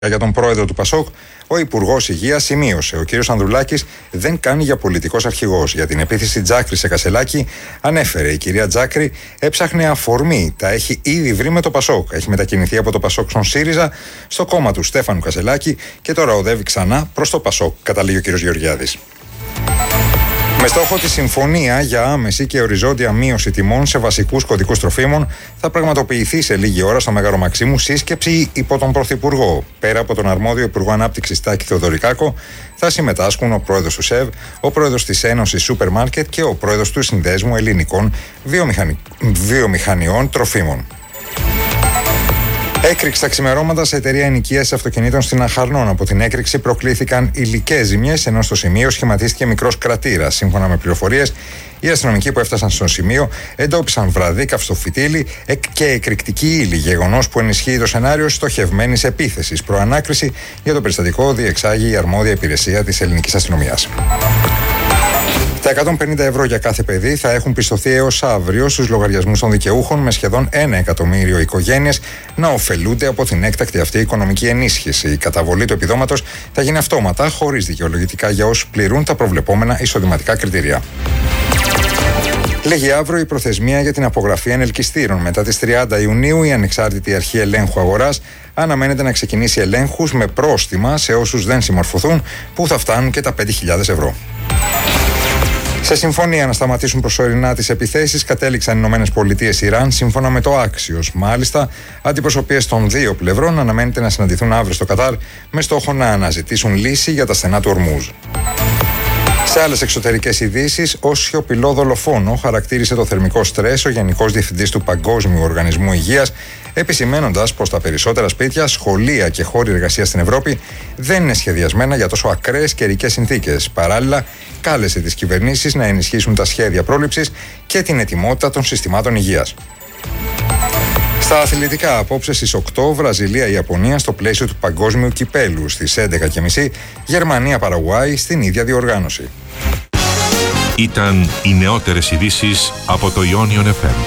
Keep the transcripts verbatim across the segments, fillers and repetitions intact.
Για τον πρόεδρο του Πασόκ, ο Υπουργός Υγείας σημείωσε: ο κ. Ανδρουλάκης δεν κάνει για πολιτικός αρχηγός. Για την επίθεση Τζάκρη σε Κασελάκη, ανέφερε: η κυρία Τζάκρη έψαχνε αφορμή. Τα έχει ήδη βρει με το Πασόκ. Έχει μετακινηθεί από το Πασόκ στον ΣΥΡΙΖΑ, στο κόμμα του Στέφανου Κασελάκη και τώρα οδεύει ξανά προς το Πασόκ, καταλήγει ο κ. Γεωργιάδης. Με στόχο τη συμφωνία για άμεση και οριζόντια μείωση τιμών σε βασικούς κωδικούς τροφίμων, θα πραγματοποιηθεί σε λίγη ώρα στο Μέγαρο Μαξίμου σύσκεψη υπό τον Πρωθυπουργό. Πέρα από τον αρμόδιο Υπουργό Ανάπτυξης Τάκη Θεοδωρικάκο, θα συμμετάσχουν ο πρόεδρος του ΣΕΒ, ο πρόεδρος της Ένωσης Σούπερ Μάρκετ και ο πρόεδρος του Συνδέσμου Ελληνικών Βιομηχανι... Βιομηχανιών Τροφίμων. Έκρηξη τα ξημερώματα σε εταιρεία ενοικίασης αυτοκινήτων στην Αχαρνών. Από την έκρηξη προκλήθηκαν υλικές ζημιές, ενώ στο σημείο σχηματίστηκε μικρός κρατήρας. Σύμφωνα με πληροφορίες, οι αστυνομικοί που έφτασαν στο σημείο εντόπισαν βραδίκαυστο φυτίλι και εκρηκτική ύλη, γεγονός που ενισχύει το σενάριο στοχευμένης επίθεσης. Προανάκριση για το περιστατικό διεξάγει η αρμόδια υπηρεσία της ελληνικής αστυνομίας. Τα εκατόν πενήντα ευρώ για κάθε παιδί θα έχουν πιστωθεί έως αύριο στους λογαριασμούς των δικαιούχων, με σχεδόν ένα εκατομμύριο οικογένειες να ωφελούνται από την έκτακτη αυτή οικονομική ενίσχυση. Η καταβολή του επιδόματος θα γίνει αυτόματα, χωρίς δικαιολογητικά για όσους πληρούν τα προβλεπόμενα εισοδηματικά κριτήρια. Λέγει αύριο η προθεσμία για την απογραφή ενελκυστήρων. Μετά τις τριάντα Ιουνίου, η Ανεξάρτητη Αρχή Ελέγχου Αγοράς αναμένεται να ξεκινήσει ελέγχους με πρόστιμα σε όσους δεν συμμορφωθούν, που θα φτάνουν και τα πέντε χιλιάδες ευρώ. Σε συμφωνία να σταματήσουν προσωρινά τις επιθέσεις κατέληξαν οι Ηνωμένες Πολιτείες Ιράν, σύμφωνα με το Axios. Μάλιστα, αντιπροσωπείες των δύο πλευρών αναμένεται να συναντηθούν αύριο στο Κατάρ με στόχο να αναζητήσουν λύση για τα στενά του Ορμούζ. Σε άλλες εξωτερικές ειδήσεις, ως σιωπηλό δολοφόνο χαρακτήρισε το θερμικό στρες ο Γενικός Διευθυντής του Παγκόσμιου Οργανισμού Υγείας, επισημαίνοντας πως τα περισσότερα σπίτια, σχολεία και χώροι εργασίας στην Ευρώπη δεν είναι σχεδιασμένα για τόσο ακραίες καιρικές συνθήκες. Παράλληλα, κάλεσε τις κυβερνήσεις να ενισχύσουν τα σχέδια πρόληψης και την ετοιμότητα των συστημάτων υγείας. Στα αθλητικά, απόψε στις οκτώ, Βραζιλία-Ιαπωνία στο πλαίσιο του Παγκόσμιου Κυπέλου. Στις έντεκα και μισή, Γερμανία-Παραγουάη στην ίδια διοργάνωση. Ήταν οι νεότερες ειδήσεις από το Ionion εφ εμ.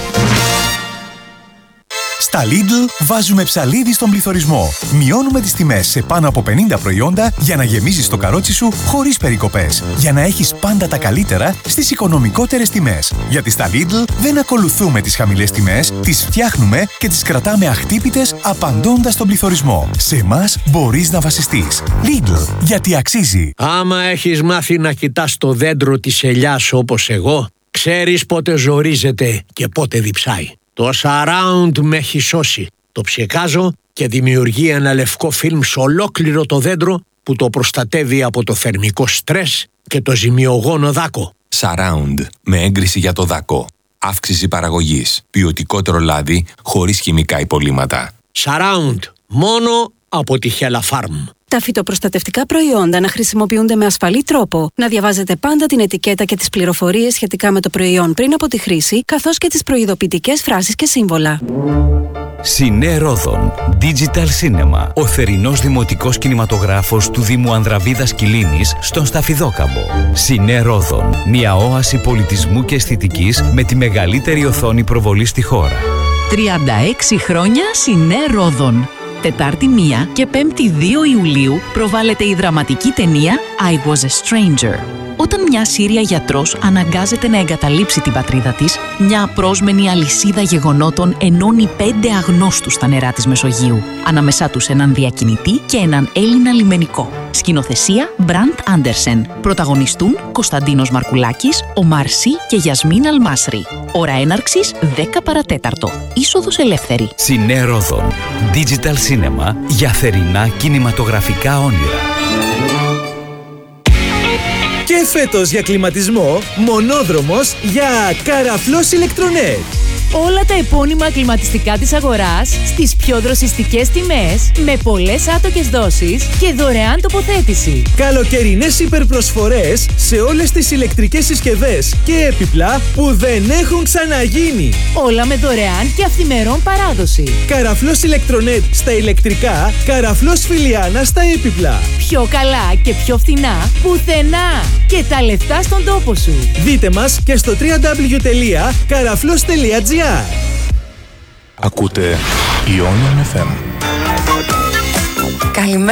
Στα Lidl βάζουμε ψαλίδι στον πληθωρισμό. Μειώνουμε τις τιμές σε πάνω από πενήντα προϊόντα για να γεμίζεις το καρότσι σου χωρίς περικοπές. Για να έχεις πάντα τα καλύτερα στις οικονομικότερες τιμές. Γιατί στα Lidl δεν ακολουθούμε τις χαμηλές τιμές, τις φτιάχνουμε και τις κρατάμε αχτύπητες απαντώντας τον πληθωρισμό. Σε εμάς μπορείς να βασιστείς. Lidl, γιατί αξίζει. Άμα έχεις μάθει να κοιτάς το δέντρο της ελιάς όπως εγώ, ξέρεις πότε ζορίζεται και πότε διψάει. Το Surround με έχει σώσει. Το ψεκάζω και δημιουργεί ένα λευκό φιλμ σε ολόκληρο το δέντρο που το προστατεύει από το θερμικό στρες και το ζημιογόνο δάκο. Surround με έγκριση για το δάκο. Αύξηση παραγωγής. Ποιοτικότερο λάδι χωρίς χημικά υπολείμματα. Surround. Μόνο από τη Hella Farm. Τα φυτοπροστατευτικά προϊόντα να χρησιμοποιούνται με ασφαλή τρόπο. Να διαβάζετε πάντα την ετικέτα και τις πληροφορίες σχετικά με το προϊόν πριν από τη χρήση, καθώς και τις προειδοποιητικές φράσεις και σύμβολα. Σινέ Ρόδον Digital Cinema. Ο θερινός δημοτικός κινηματογράφος του Δήμου Ανδραβίδας Κιλίνης στον Σταφιδόκαμπο. Σινέ Ρόδον. Μια όαση πολιτισμού και αισθητικής με τη μεγαλύτερη οθόνη προβολή στη χώρα. τριάντα έξι χρόνια Σινέ Ρόδον. Τετάρτη μία και Πέμπτη δύο Ιουλίου προβάλλεται η δραματική ταινία I Was a Stranger. Όταν μια Σύρια γιατρός αναγκάζεται να εγκαταλείψει την πατρίδα της, μια απρόσμενη αλυσίδα γεγονότων ενώνει πέντε αγνώστους στα νερά της Μεσογείου, ανάμεσά τους έναν διακινητή και έναν Έλληνα λιμενικό. Σκηνοθεσία Μπραντ Άντερσεν. Πρωταγωνιστούν Κωνσταντίνος Μαρκουλάκης, Ομάρ Σι και Γιασμίν Αλμάσρη. Ώρα έναρξης δέκα παρατέταρτο. Είσοδος ελεύθερη. Σινέ Ρόδον Digital Cinema για θερινά κινηματογραφικά όνειρα. Και φέτος για κλιματισμό, μονόδρομος για Καραφλός Ηλεκτρονέτ. Όλα τα επώνυμα κλιματιστικά της αγοράς στις πιο δροσιστικές τιμές, με πολλές άτοκες δόσεις και δωρεάν τοποθέτηση. Καλοκαιρινές υπερπροσφορές σε όλες τις ηλεκτρικές συσκευές και έπιπλα που δεν έχουν ξαναγίνει. Όλα με δωρεάν και αυθημερών παράδοση. Καραφλός Ηλεκτρονέτ στα ηλεκτρικά, Καραφλός Φιλιάνα στα έπιπλα. Πιο καλά και πιο φθηνά πουθενά. Και τα λεφτά στον τόπο σου. Δείτε μας και στο double-u double-u double-u τελεία καραφλός τελεία τζι άρ. Ακούτε Ionion εφ εμ. Καλημέρα.